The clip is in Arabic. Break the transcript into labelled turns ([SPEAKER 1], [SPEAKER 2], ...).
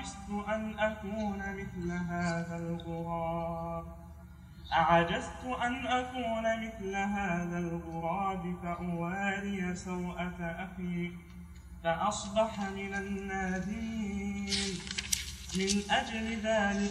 [SPEAKER 1] أعجزت أن أكون مثل هذا الغراب فأواري سوءة أخي فأصبح من النادمين. من أجل ذلك